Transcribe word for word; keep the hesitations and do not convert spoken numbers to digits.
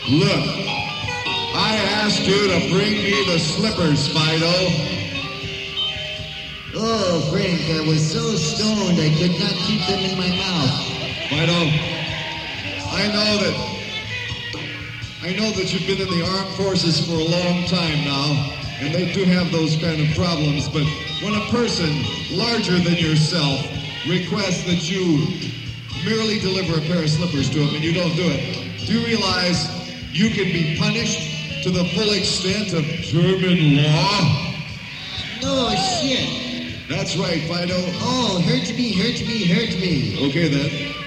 Look, I asked you to bring me the slippers, Fido. Oh, Frank, I was so stoned I could not keep them in my mouth. Fido, I know that I know that you've been in the armed forces for a long time now, and they do have those kind of problems, but when a person larger than yourself requests that you merely deliver a pair of slippers to him and you don't do it, do you realize you can be punished to the full extent of German law? No shit. That's right, Fido. Oh, hurt me, hurt me, hurt me. Okay, then.